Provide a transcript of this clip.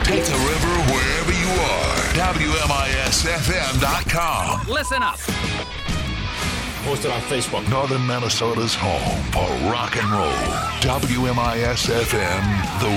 Take the river wherever you are. WMISFM.com. Listen up. Posted on Facebook. Northern Minnesota's home for rock and roll. WMISFM, the